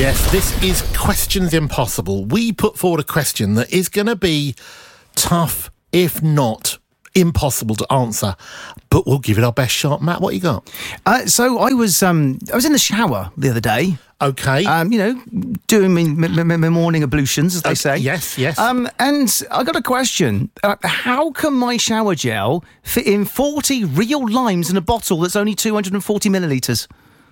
Yes, this is Questions Impossible. We put forward a question that is going to be tough, if not impossible to answer, but we'll give it our best shot. Matt, what you got? So I was in the shower the other day. Okay. Doing my morning ablutions, as they say. Yes. And I got a question. How can my shower gel fit in 40 real limes in a bottle that's only 240 millilitres?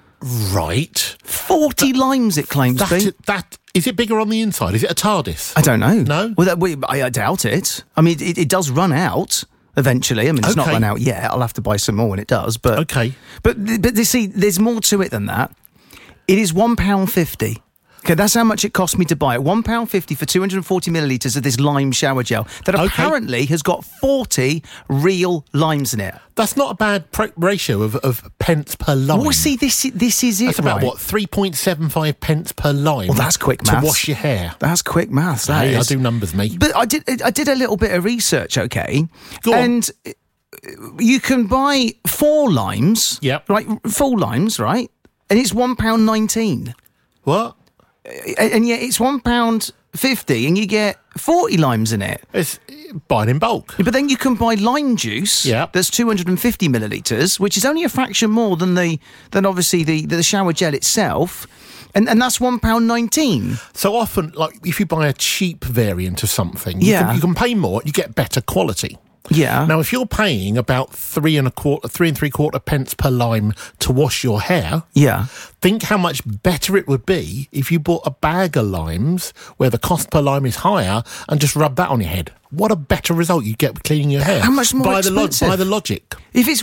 Right. 40 limes, it claims to be. Is it bigger on the inside? Is it a TARDIS? I don't know. No? Well, I doubt it. I mean, it does run out eventually. I mean, it's not run out yet. I'll have to buy some more when it does. But okay. But you see, there's more to it than that. It is £1.50. Okay, that's how much it cost me to buy it. £1.50 for 240 millilitres of this lime shower gel that apparently has got 40 real limes in it. That's not a bad ratio of pence per lime. Well, see, this is it. That's about, 3.75 pence per lime. Well, that's quick maths. To wash your hair. That's quick maths, that is. I do numbers, mate. But I did a little bit of research, okay? Go on. And you can buy 4 limes. Yep. Right, 4 limes, right? And it's £1.19. What? And yet it's £1.50 and you get 40 limes in it. It's buying in bulk. But then you can buy lime juice that's 250 millilitres, which is only a fraction more than obviously the shower gel itself. And that's £1.19. So often, like, if you buy a cheap variant of something, you can pay more, you get better quality. Yeah. Now, if you're paying about 3 3¾ pence per lime to wash your hair, think how much better it would be if you bought a bag of limes where the cost per lime is higher and just rub that on your head. What a better result you get with cleaning your hair. How much more expensive? By the logic. If it's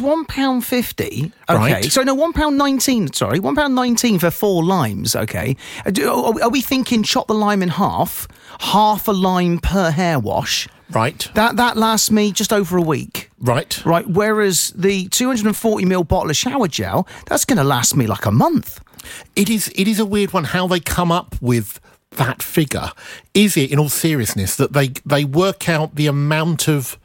£1.50, right. So no, £1.19. Sorry, £1.19 for 4 limes. Okay, are we thinking chop the lime in half a lime per hair wash? Right. That lasts me just over a week. Right. Whereas the 240ml bottle of shower gel, that's going to last me like a month. It is a weird one how they come up with that figure. Is it, in all seriousness, that they work out the amount of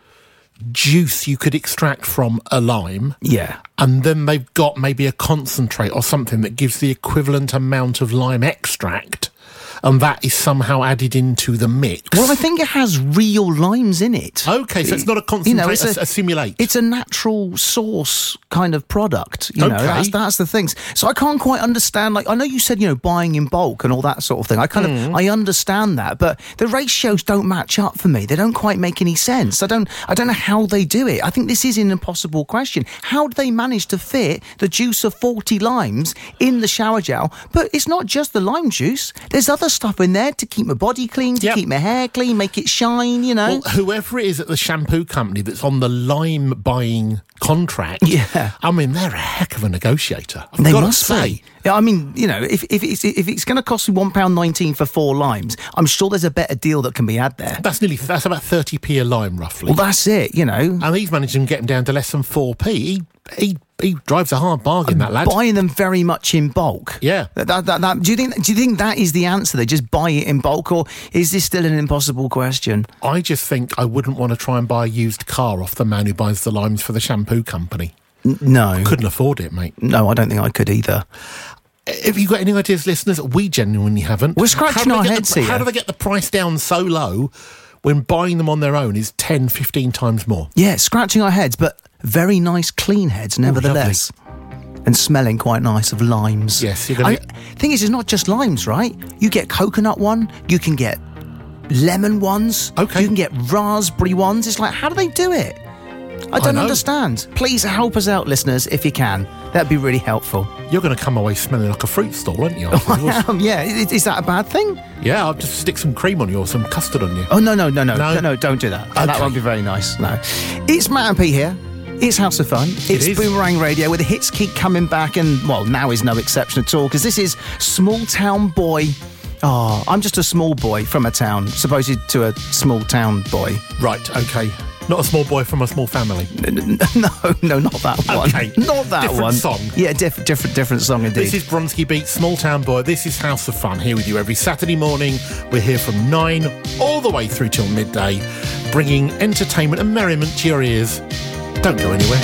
juice you could extract from a lime? Yeah. And then they've got maybe a concentrate or something that gives the equivalent amount of lime extract, and that is somehow added into the mix. Well, I think it has real limes in it. Okay, so it's not a concentrate, it's a simulate. It's a natural source kind of product, you know. That's the things. So I can't quite understand, like, I know you said, buying in bulk and all that sort of thing. I understand that, but the ratios don't match up for me. They don't quite make any sense. I don't know how they do it. I think this is an impossible question. How do they manage to fit the juice of 40 limes in the shower gel? But it's not just the lime juice. There's other stuff in there to keep my body clean, to keep my hair clean, make it shine, Well, whoever it is at the shampoo company that's on the lime buying contract, I mean, they're a heck of a negotiator. They must say. Yeah, I mean, if it's going to cost me £1.19 for 4 limes, I'm sure there's a better deal that can be had there. That's about 30p a lime, roughly. Well, that's it, And he's managed to get them down to less than 4p. He drives a hard bargain, that lad. Buying them very much in bulk. Yeah. Do you think that is the answer? They just buy it in bulk, or is this still an impossible question? I just think I wouldn't want to try and buy a used car off the man who buys the limes for the shampoo company. No. Couldn't afford it, mate. No, I don't think I could either. Have you got any ideas, listeners? We genuinely haven't. We're scratching our heads here. How do they get the price down so low when buying them on their own is 10, 15 times more? Yeah, scratching our heads, but very nice, clean heads, nevertheless. And smelling quite nice of limes. Yes, you're going to thing is, it's not just limes, right? You get coconut one, you can get lemon ones, you can get raspberry ones. It's like, how do they do it? I don't understand. Please help us out, listeners, if you can. That'd be really helpful. You're going to come away smelling like a fruit stall, aren't you? I am, yeah. Is that a bad thing? Yeah, I'll just stick some cream on you or some custard on you. Oh, no, don't do that. Okay. That won't be very nice, no. It's Matt and Pete here. It's House of Fun. It's Boomerang Radio, where the hits keep coming back, and, well, now is no exception at all, because this is Small Town Boy. Oh, I'm just a small boy from a town, supposed to a small town boy. Right, okay. Not a small boy from a small family. No, not that one. Okay. Not that different one. Song. Yeah, different song indeed. This is Bronski Beat, Small Town Boy. This is House of Fun, here with you every Saturday morning. We're here from 9 all the way through till midday, bringing entertainment and merriment to your ears. Don't go anywhere.